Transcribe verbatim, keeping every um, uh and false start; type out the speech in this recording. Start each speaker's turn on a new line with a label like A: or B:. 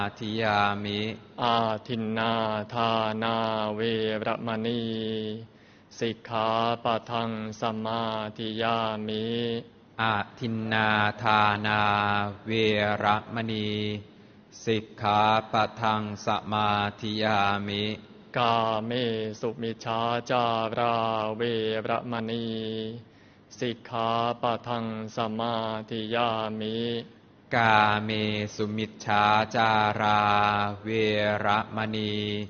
A: อาทิยามิ
B: อาทินนาทานาเวระมณีสิกขาปะทังสมาธิยามิ
A: อาทินนาทานาเวระมณีสิกขาปะทังสมาธิยามิ
B: กาเมสุมิจฉาจาราเวระมณีสิกขาปะทังสมาธิยามิ
A: กาเมสุมิจฉาจาราเวระมณี